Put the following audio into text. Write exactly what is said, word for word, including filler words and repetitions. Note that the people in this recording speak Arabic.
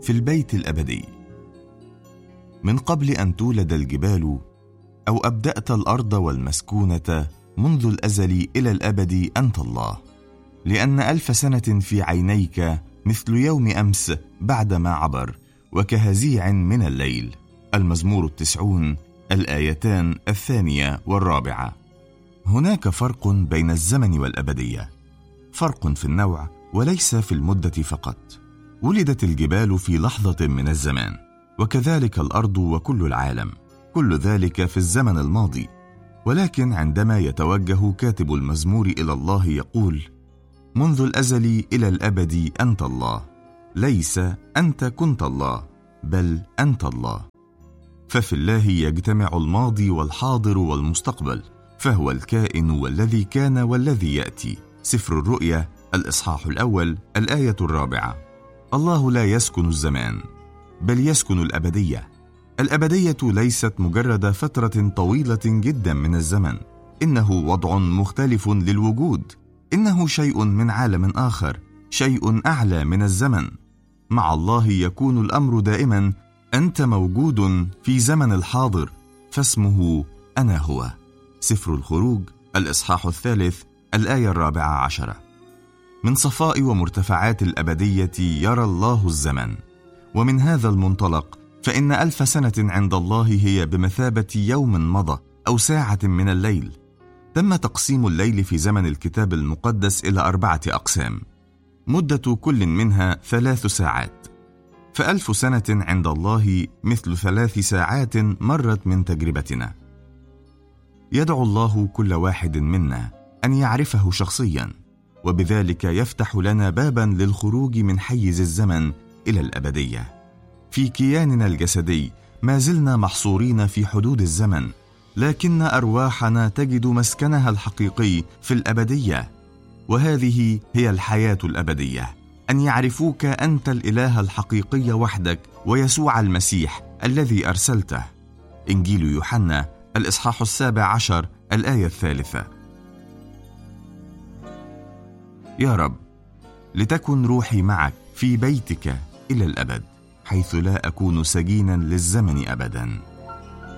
في البيت الأبدي. من قبل أن تولد الجبال أو أبدأت الأرض والمسكونة منذ الأزل إلى الأبد أنت الله، لأن ألف سنة في عينيك مثل يوم أمس بعدما عبر، وكهزيع من الليل. المزمور التسعون الآيتان الثانية والرابعة. هناك فرق بين الزمن والأبدية، فرق في النوع وليس في المدة فقط. ولدت الجبال في لحظة من الزمان، وكذلك الأرض وكل العالم، كل ذلك في الزمن الماضي. ولكن عندما يتوجه كاتب المزمور إلى الله يقول: منذ الأزل إلى الأبد أنت الله، ليس أنت كنت الله، بل أنت الله. ففي الله يجتمع الماضي والحاضر والمستقبل، فهو الكائن والذي كان والذي يأتي. سفر الرؤيا الإصحاح الأول الآية الرابعة. الله لا يسكن الزمان، بل يسكن الأبدية. الأبدية ليست مجرد فترة طويلة جدا من الزمن، إنه وضع مختلف للوجود، إنه شيء من عالم آخر، شيء أعلى من الزمن. مع الله يكون الأمر دائما أنت موجود في زمن الحاضر، فاسمه أنا هو. سفر الخروج الإصحاح الثالث الآية الرابعة عشرة. من صفاء ومرتفعات الأبدية يرى الله الزمن، ومن هذا المنطلق فإن ألف سنة عند الله هي بمثابة يوم مضى أو ساعة من الليل. تم تقسيم الليل في زمن الكتاب المقدس إلى أربعة أقسام، مدة كل منها ثلاث ساعات. فألف سنة عند الله مثل ثلاث ساعات مرت من تجربتنا. يدعو الله كل واحد منا أن يعرفه شخصيا، وبذلك يفتح لنا بابا للخروج من حيز الزمن إلى الأبدية. في كياننا الجسدي ما زلنا محصورين في حدود الزمن، لكن أرواحنا تجد مسكنها الحقيقي في الأبدية، وهذه هي الحياة الأبدية، أن يعرفوك أنت الإله الحقيقي وحدك ويسوع المسيح الذي أرسلته. إنجيل يوحنا الإصحاح السابع عشر الآية الثالثة. يا رب، لتكن روحي معك في بيتك إلى الأبد، حيث لا أكون سجينا للزمن أبدا.